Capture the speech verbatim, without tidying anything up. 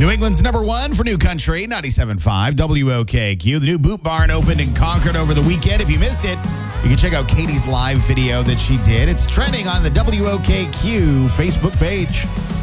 New England's number one for New Country, ninety-seven point five W O K Q. The new Boot Barn opened in Concord over the weekend. If you missed it, you can check out Katie's live video that she did. It's trending on the W O K Q Facebook page.